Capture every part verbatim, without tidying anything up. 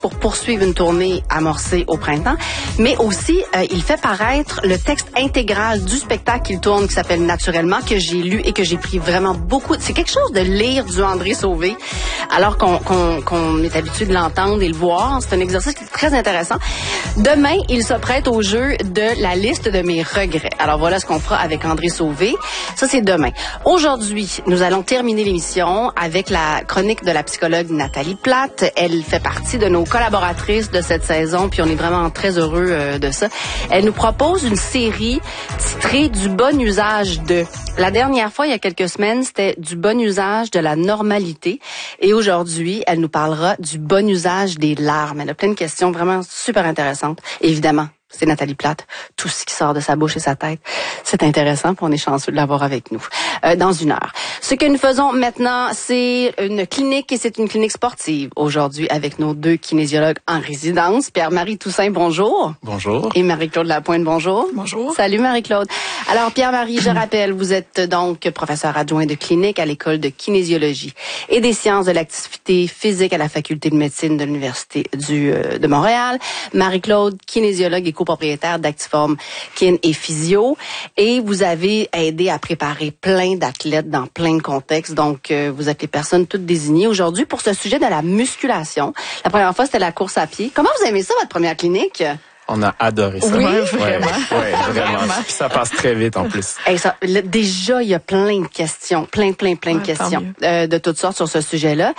pour poursuivre une tournée amorcée au printemps, mais aussi euh, il fait paraître le texte intégral du spectacle qu'il tourne qui s'appelle Naturellement, que j'ai lu et que j'ai pris vraiment beaucoup. C'est quelque chose de lire du André Sauvé, alors qu'on, qu'on, qu'on est habitué de l'entendre et le voir. C'est un exercice qui est très intéressant. Demain, il se prête au jeu de la liste de mes regrets. Alors voilà ce qu'on fera avec André Sauvé. Ça, c'est demain. Aujourd'hui, nous allons terminer l'émission avec la chronique de la psychologue Nathalie Plate. Elle fait partie de nos collaboratrices de cette saison, puis on est vraiment très heureux euh, de ça. Elle nous propose une série titrée Du bon usage de. La dernière fois, il y a quelques semaines, c'était du bon usage de la normalité. Et aujourd'hui, elle nous parlera du bon usage des larmes. Elle a plein de questions vraiment super intéressantes. Évidemment, c'est Nathalie Plate. Tout ce qui sort de sa bouche et sa tête, c'est intéressant, puis on est chanceux de l'avoir avec nous euh, dans une heure. Ce que nous faisons maintenant, c'est une clinique, et c'est une clinique sportive aujourd'hui avec nos deux kinésiologues en résidence. Pierre-Marie Toussaint, bonjour. Bonjour. Et Marie-Claude Lapointe, bonjour. Bonjour. Salut Marie-Claude. Alors Pierre-Marie, je rappelle, vous êtes donc professeur adjoint de clinique à l'école de kinésiologie et des sciences de l'activité physique à la faculté de médecine de l'Université du, euh, de Montréal. Marie-Claude, kinésiologue et copropriétaire d'Actiform Kin et Physio. Et vous avez aidé à préparer plein d'athlètes dans plein de contextes. Donc, euh, vous êtes les personnes toutes désignées aujourd'hui pour ce sujet de la musculation. La première fois, c'était la course à pied. Comment vous aimez ça, votre première clinique? On a adoré ça. Oui, ouais, vraiment. Ouais, vraiment. Puis ça passe très vite en plus. Hey, ça, le, déjà, il y a plein de questions, plein, plein, plein de ouais, questions euh, de toutes sortes sur ce sujet-là.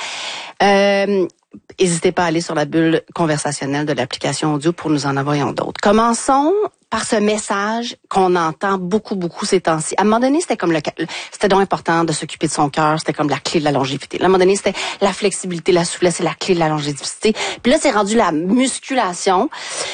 Euh, N'hésitez pas à aller sur la bulle conversationnelle de l'application audio pour nous en envoyer d'autres. Commençons par ce message qu'on entend beaucoup, beaucoup ces temps-ci. À un moment donné, c'était comme le, c'était donc important de s'occuper de son cœur, c'était comme la clé de la longévité. À un moment donné, c'était la flexibilité, la souplesse, c'est la clé de la longévité. Puis là, c'est rendu la musculation.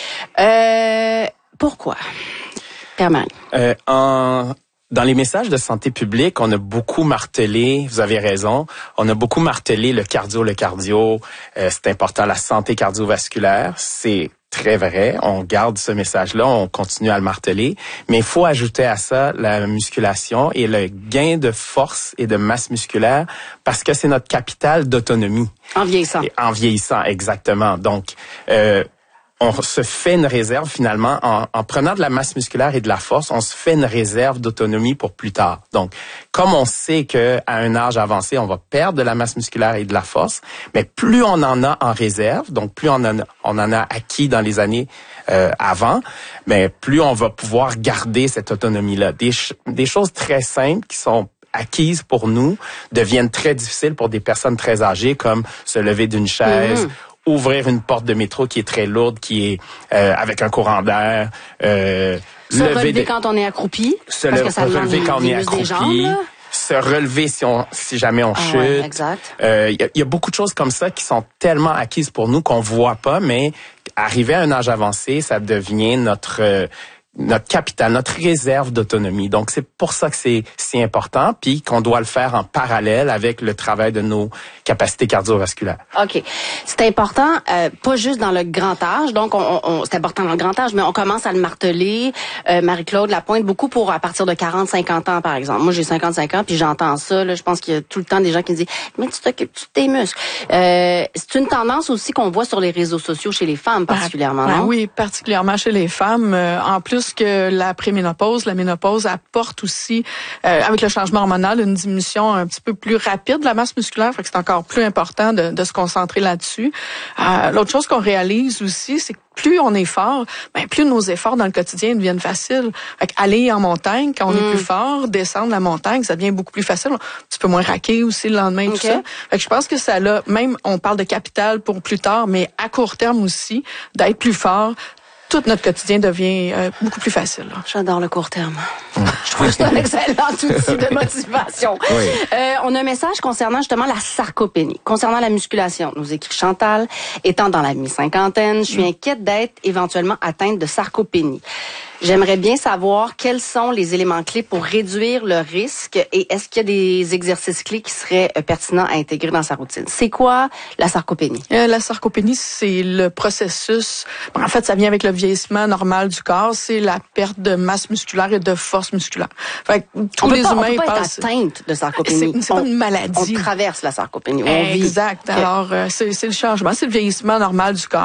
Euh, pourquoi? Pierre-Marie. Euh, en... Dans les messages de santé publique, on a beaucoup martelé, vous avez raison, on a beaucoup martelé le cardio, le cardio, euh, c'est important, la santé cardiovasculaire, c'est très vrai, on garde ce message-là, on continue à le marteler, mais il faut ajouter à ça la musculation et le gain de force et de masse musculaire parce que c'est notre capital d'autonomie. En vieillissant. Et en vieillissant, exactement. Donc, euh, on se fait une réserve finalement en, en prenant de la masse musculaire et de la force, on se fait une réserve d'autonomie pour plus tard. Donc, comme on sait que à un âge avancé, on va perdre de la masse musculaire et de la force, mais plus on en a en réserve, donc plus on en a, on en a acquis dans les années euh, avant, mais plus on va pouvoir garder cette autonomie-là. Des, des choses très simples qui sont acquises pour nous deviennent très difficiles pour des personnes très âgées, comme se lever d'une chaise. Mmh. Ouvrir une porte de métro qui est très lourde, qui est euh, avec un courant d'air. Euh, se relever de, quand on est accroupi. Se parce le, que ça relever quand on est accroupi. Jambes, se relever si on, si jamais on ah, chute. Ouais, exact. Euh, y a, y a beaucoup de choses comme ça qui sont tellement acquises pour nous qu'on voit pas, mais arrivé à un âge avancé, ça devient notre euh, notre capital, notre réserve d'autonomie. Donc, c'est pour ça que c'est si important, puis qu'on doit le faire en parallèle avec le travail de nos capacités cardiovasculaires. OK. C'est important, euh, pas juste dans le grand âge. Donc, on, on, c'est important dans le grand âge, mais on commence à le marteler. Euh, Marie-Claude Lapointe, beaucoup pour à partir de quarante cinquante ans, par exemple. Moi, j'ai cinquante-cinq ans, puis j'entends ça. Là, je pense qu'il y a tout le temps des gens qui me disent « Mais tu t'occupes de tes muscles. Euh, » C'est une tendance aussi qu'on voit sur les réseaux sociaux chez les femmes particulièrement, ben, non? Ben oui, particulièrement chez les femmes. Euh, en plus que la préménopause, la ménopause apporte aussi, euh, avec le changement hormonal, une diminution un petit peu plus rapide de la masse musculaire. Fait que c'est encore plus important de, de se concentrer là-dessus. Euh, l'autre chose qu'on réalise aussi, c'est que plus on est fort, ben plus nos efforts dans le quotidien deviennent faciles. Fait qu'aller en montagne, quand on mmh. est plus fort, descendre la montagne, ça devient beaucoup plus facile. Un petit peu moins raqué aussi le lendemain, okay. tout ça. Fait que je pense que ça l'a, même on parle de capital pour plus tard, mais à court terme aussi, d'être plus fort, tout notre quotidien devient euh, beaucoup plus facile. Là. J'adore le court terme. Mmh. Je trouve que c'est un excellent outil de motivation. Oui. Euh, on a un message concernant justement la sarcopénie. Concernant la musculation, nous écrit Chantal, étant dans la mi-cinquantaine, je suis mmh. inquiète d'être éventuellement atteinte de sarcopénie. J'aimerais bien savoir quels sont les éléments clés pour réduire le risque et est-ce qu'il y a des exercices clés qui seraient pertinents à intégrer dans sa routine. C'est quoi la sarcopénie? Euh, la sarcopénie, c'est le processus. En fait, ça vient avec le vieillissement normal du corps. C'est la perte de masse musculaire et de force musculaire. Fait que tous on les pas, humains on peut pas passent... être atteinte de sarcopénie. C'est, c'est pas une maladie. On traverse la sarcopénie. On exact. vit. Alors, euh, c'est, c'est le changement, c'est le vieillissement normal du corps.